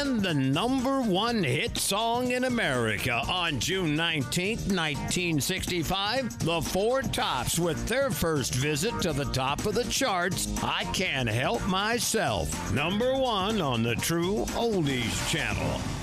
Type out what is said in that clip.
and the #1 hit song in America on June 19th, 1965. The Four Tops with their first visit to the top of the charts, I Can't Help Myself. #1 on the True Oldies Channel.